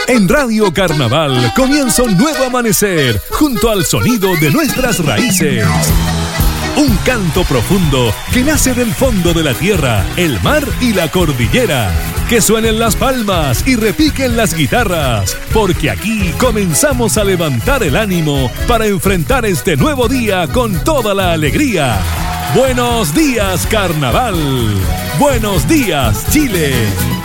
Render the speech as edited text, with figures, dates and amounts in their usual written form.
En Radio Carnaval comienza un nuevo amanecer junto al sonido de nuestras raíces. Un canto profundo que nace del fondo de la tierra, el mar y la cordillera. Que suenen las palmas y repiquen las guitarras, porque aquí comenzamos a levantar el ánimo para enfrentar este nuevo día con toda la alegría. Buenos días, Carnaval. Buenos días, Chile.